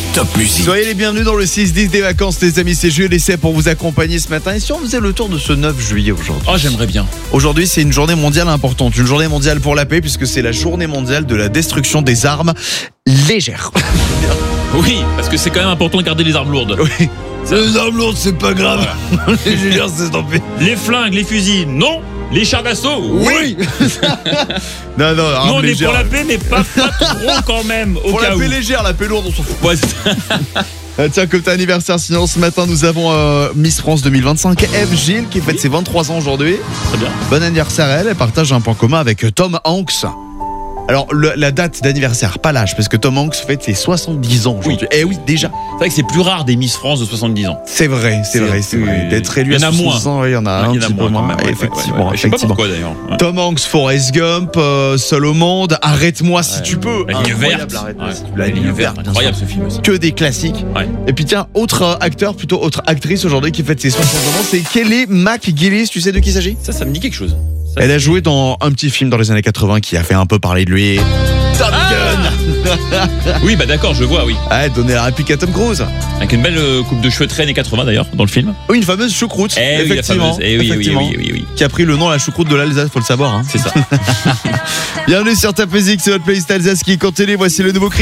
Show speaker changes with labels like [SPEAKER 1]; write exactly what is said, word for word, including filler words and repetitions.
[SPEAKER 1] Top Musique.
[SPEAKER 2] Soyez les bienvenus dans le six dix des vacances, les amis. C'est Jules et c'est pour vous accompagner ce matin. Et si on faisait le tour de ce neuf juillet aujourd'hui?
[SPEAKER 3] Oh, j'aimerais bien.
[SPEAKER 2] Aujourd'hui, c'est une journée mondiale importante. Une journée mondiale pour la paix, puisque c'est la journée mondiale de la destruction des armes légères.
[SPEAKER 3] Oui, parce que c'est quand même important de garder les armes lourdes.
[SPEAKER 2] Oui. Les armes lourdes, c'est pas grave. Les légères, c'est tant pis.
[SPEAKER 3] Les flingues, les fusils, non. Les chars d'assaut, oui.
[SPEAKER 2] non, non, armes
[SPEAKER 3] Nous, on est
[SPEAKER 2] légères.
[SPEAKER 3] pour la paix, mais pas, pas trop quand même, au
[SPEAKER 2] Pour
[SPEAKER 3] cas
[SPEAKER 2] la
[SPEAKER 3] où.
[SPEAKER 2] paix légère, la paix lourde, on s'en fout.
[SPEAKER 3] Ouais, c'est ça.
[SPEAKER 2] Ah, tiens, comme t'as anniversaire, sinon ce matin nous avons euh, Miss France deux mille vingt-cinq, Eve Gilles, qui fête
[SPEAKER 3] Oui.
[SPEAKER 2] ses vingt-trois ans aujourd'hui.
[SPEAKER 3] Très bien.
[SPEAKER 2] Bon anniversaire à elle, elle partage un point commun avec Tom Hanks. Alors, le- la date d'anniversaire, pas l'âge, parce que Tom Hanks fête ses soixante-dix ans aujourd'hui. Eh oui, déjà.
[SPEAKER 3] C'est vrai que c'est plus rare des Miss France de soixante-dix ans.
[SPEAKER 2] C'est vrai, c'est
[SPEAKER 3] C'est-
[SPEAKER 2] vrai, c'est vrai.
[SPEAKER 3] oui.
[SPEAKER 2] D'être élu
[SPEAKER 3] Il y
[SPEAKER 2] à
[SPEAKER 3] en a moins.
[SPEAKER 2] soixante-dix ans, oui, il y en a
[SPEAKER 3] Ouais,
[SPEAKER 2] un
[SPEAKER 3] il y en a
[SPEAKER 2] petit peu
[SPEAKER 3] moins,
[SPEAKER 2] moins.
[SPEAKER 3] quand même, ouais, ouais,
[SPEAKER 2] effectivement,
[SPEAKER 3] ouais, ouais. Je sais pas
[SPEAKER 2] effectivement.
[SPEAKER 3] pourquoi d'ailleurs. Ouais.
[SPEAKER 2] Tom Hanks, Forrest Gump, euh, Seul au monde, Arrête-moi si
[SPEAKER 3] Ouais.
[SPEAKER 2] tu peux.
[SPEAKER 3] La ligne
[SPEAKER 2] Incroyable,
[SPEAKER 3] verte.
[SPEAKER 2] Arrête-moi
[SPEAKER 3] Ouais.
[SPEAKER 2] si tu peux. La ligne verte, bien
[SPEAKER 3] Incroyable
[SPEAKER 2] sûr.
[SPEAKER 3] ce film aussi.
[SPEAKER 2] Que des classiques.
[SPEAKER 3] Ouais.
[SPEAKER 2] Et puis tiens, autre euh, acteur, plutôt autre actrice aujourd'hui qui fête ses soixante-dix ans, c'est Kelly McGillis. Tu sais de qui il s'agit?
[SPEAKER 3] Ça, ça me dit quelque chose. Ça,
[SPEAKER 2] Elle a joué dans un petit film dans les années quatre-vingts qui a fait un peu parler de lui. Top Gun.
[SPEAKER 3] Oui, bah d'accord, je vois, oui.
[SPEAKER 2] Ah, elle donnait la réplique à Tom Cruise.
[SPEAKER 3] Avec une belle euh, coupe de cheveux très années quatre-vingts d'ailleurs, dans le film.
[SPEAKER 2] Oui, une fameuse choucroute,
[SPEAKER 3] Eh oui, la
[SPEAKER 2] effectivement.
[SPEAKER 3] fameuse. Eh oui, oui, oui,
[SPEAKER 2] effectivement.
[SPEAKER 3] oui, oui, oui.
[SPEAKER 2] Qui a pris le nom à la choucroute de l'Alsace, faut le savoir. Hein.
[SPEAKER 3] C'est ça.
[SPEAKER 2] Bienvenue sur Top Musique, c'est votre playlist Alsace qui est continue. Voici le nouveau cri.